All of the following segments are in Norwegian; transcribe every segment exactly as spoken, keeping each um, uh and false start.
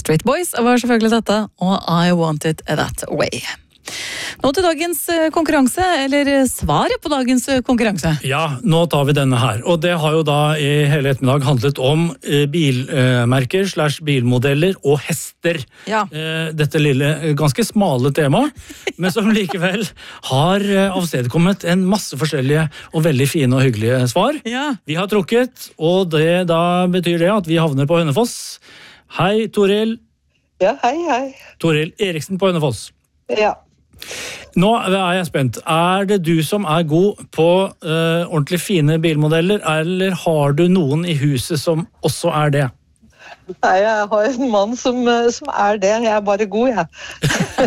Backstreet Boys var selvfølgelig dette, og I Want It That Way. Nå til dagens konkurranse, eller svaret på dagens konkurranse. Ja, nå tar vi denne her. Og det har jo da i hele ettermiddag handlet om bilmerker, slash bilmodeller og hester. Ja. Dette lille, ganske smale tema, men som likevel har avstedkommet en masse forskjellige og veldig fine og hyggelige svar. Ja. Vi har trukket, og det da betyr det at vi havner på Hønefoss. Hei, Toril. Ja, hei, hei. Toril Eriksen på Hønefoss. Ja. Nå er jeg spent. Er det du som er god på uh, ordentlig fine bilmodeller, eller har du noen i huset som også er det? Nei, jeg har en mann som, som er det. Jeg er bare god, jeg.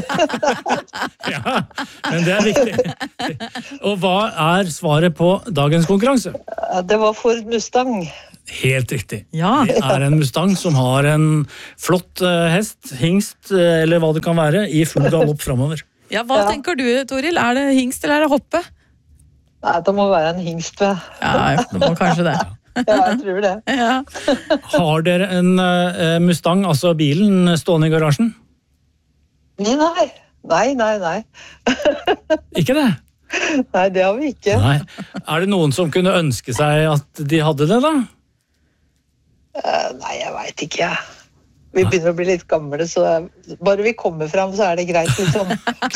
Ja, men det er viktig. Og hva er svaret på dagens konkurranse? Det var Ford Mustang. Helt riktig. Ja. Det er en Mustang som har en flott uh, hest, hingst, uh, eller hva det kan være, i full galopp fremover. Ja, hva Ja. tenker du, Toril? Er det hingst eller er det hoppe? Nei, det må være en hingst, vet jeg. Ja, det må kanskje det. Ja, jeg tror det. Ja. Har dere en uh, Mustang, altså bilen, stående i garasjen? Nei, nei. Nei, nei, nei. Ikke det? Nei, det har vi ikke. Nei. Er det noen som kunne ønske seg at de hadde det, da? Uh, nei, jeg vet ikke, jeg. Vi begynner å bli litt gamle, så bare vi kommer frem, så er det greit, liksom.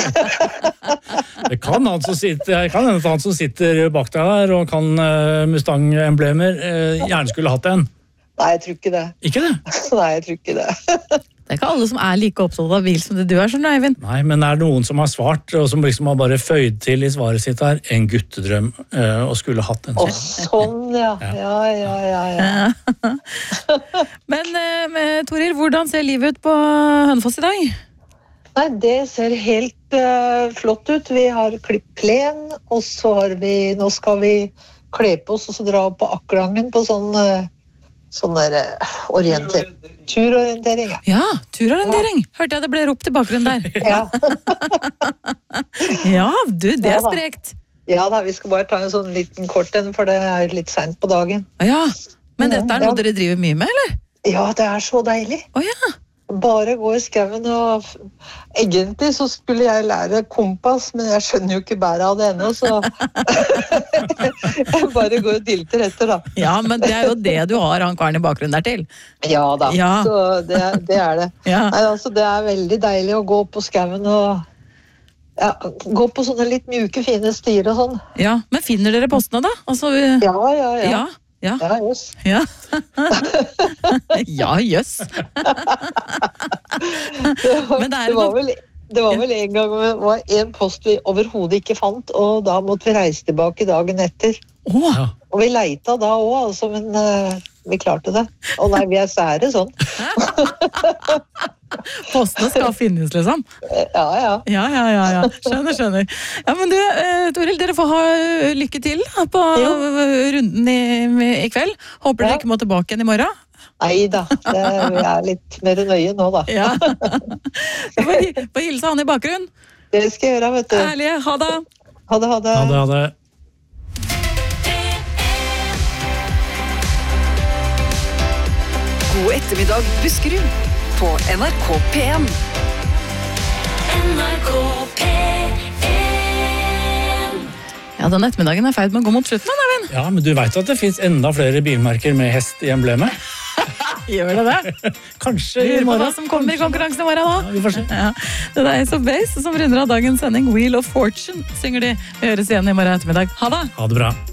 Det kan han som sitter, kan hende at han som sitter bak deg der og kan uh, Mustang-emblemer, uh, gjerne skulle hatt en. Nei, jeg tror ikke det. Ikke det? Nei, jeg tror ikke det. Det er ikke alle som er like opptatt av bil som det du er, skjønner du, Eivind. Nei, men er det noen som har svart, og som liksom har bare føyd til i svaret sitt her, en guttedrøm, uh, og skulle hatt en Å, sånn. sånn, ja. Ja, ja, ja, ja. Men uh, Toril, hvordan ser livet ut på Hønefoss i dag? Nei, det ser helt uh, flott ut. Vi har klippet plen, og så har vi, nå skal vi kle på oss og så dra på Aklangen på sånn, uh, sånn der uh, orienter, turorientering. Ja. Ja, turorientering. Hørte jeg det ble ropt i bakgrunnen der. Ja. Ja, du, det er Ja da. sprekt. Ja da, vi skal bare ta en sånn liten kort en, for det er litt sent på dagen. Ja, men dette er noe Ja. dere driver mye med, eller? Ja, det er så deilig. Å ja. Bare gå i skauen og egentlig så skulle jeg lære kompass, men jeg skjønner jo ikke bæret av det ennå, så jeg bare går og dilter etter, da. Ja, men det er jo det du har han karen i bakgrunnen der til. Ja da, Ja. så det, det er det. Ja. Nei, altså, det er veldig deilig å gå på skauen og ja, gå på sånne litt mjuke, fine stier og sånn. Ja, men finner dere postene da? Altså, vi- Ja, ja, ja. ja, ja, Ja, jøss. ja. Ja, jøss. Det var, Men det er det var noe- vel, det var vel en gang det var en post vi overhodet ikke fant, og da måtte vi reise tilbake dagen etter. Åh, Ja. Og vi leita da også, altså, men uh, vi klarte det. Å nei, vi er sære sånn. postene skal finnes, liksom. Ja, ja. Ja, ja, ja, ja. Skjønner, skjønner. Ja, men du, eh, Toril, dere får ha eh, lykke til da, på Ja. runden i, i kveld. Håper dere Ja. ikke må tilbake igjen i morgen. Nei da, det, vi er litt mer nøye nå da. Ja. Du får, hi- får hilse han i bakgrunnen. Det skal jeg gjøre, vet du. Ærlig, ha det. Ha det, ha det. Ha det, ha det. God ettermiddag, Buskerud, på N R K P en. N R K P en. Ja, den ettermiddagen er feil med å gå mot slutten, da, Eivind. Ja, men du vet at det finnes enda flere bilmerker med hest i emblemet? Gjør det det? Kanskje i Lurer på hva morgen. som kommer i konkurransen i morgen da. Ja, vi får se. Ja, det er Ace of Base som runder av dagens sending. Wheel of Fortune synger de. Vi høres igjen i morgen ettermiddag. Ha det! Ha det bra.